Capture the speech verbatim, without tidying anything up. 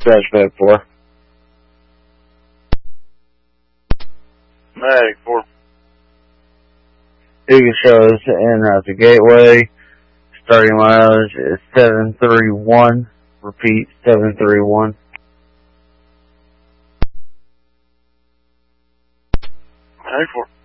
Dispatch Med four. Medic four. You can show us en route to Gateway. Starting mileage is seven three one. Repeat, seven three one. Medic four.